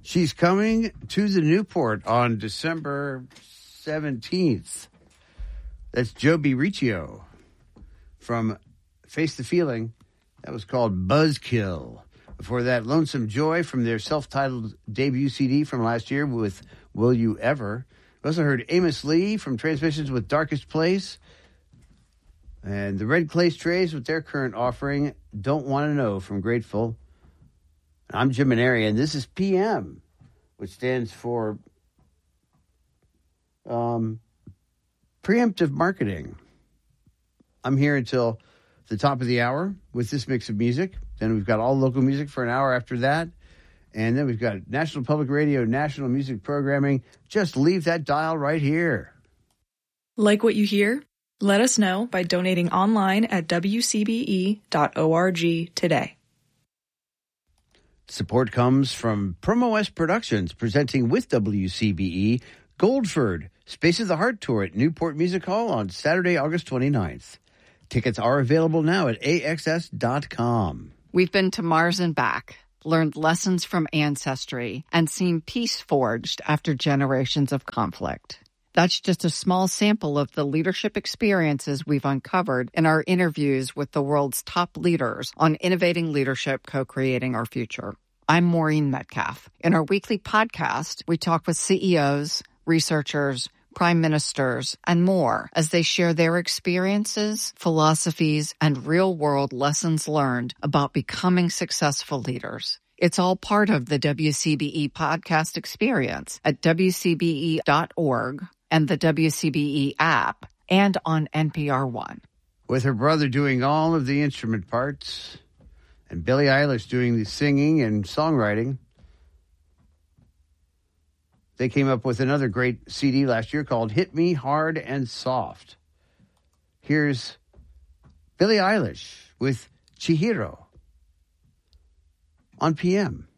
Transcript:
She's coming to the Newport on December 17th. That's Joby Riccio from Face the Feeling. That was called Buzzkill. Before that, Lonesome Joy from their self-titled debut CD from last year with Will You Ever. We also heard Amos Lee from Transmissions with Darkest Place. And the Red Clay Strays with their current offering, Don't Want to Know from Grateful. I'm Jim Maneri, and this is PM, which stands for Preemptive Marketing. I'm here until the top of the hour with this mix of music. Then we've got all local music for an hour after that. And then we've got National Public Radio, national music programming. Just leave that dial right here. Like what you hear? Let us know by donating online at wcbe.org today. Support comes from Promo S Productions, presenting with WCBE Goldford, Space of the Heart Tour at Newport Music Hall on Saturday, August 29th. Tickets are available now at AXS.com. We've been to Mars and back, learned lessons from ancestry, and seen peace forged after generations of conflict. That's just a small sample of the leadership experiences we've uncovered in our interviews with the world's top leaders on innovating leadership, co-creating our future. I'm Maureen Metcalf. In our weekly podcast, we talk with CEOs, researchers, prime ministers, and more as they share their experiences, philosophies, and real-world lessons learned about becoming successful leaders. It's all part of the WCBE podcast experience at WCBE.org and the WCBE app and on NPR One. With her brother doing all of the instrument parts and Billie Eilish doing the singing and songwriting, they came up with another great CD last year called Hit Me Hard and Soft. Here's Billie Eilish with Chihiro on PM.